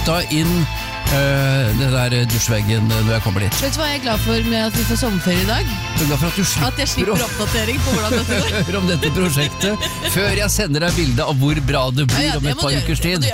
flytta inn det der dusjveggen når jeg kommer dit. Vet du hva jeg glad for med at vi får sommerferie I dag? Jeg er glad for at du At jeg slipper oppdatering på hvordan dette går. høre om dette prosjektet før jeg sender deg bildet av hvor bra det blir om et par ukers tid.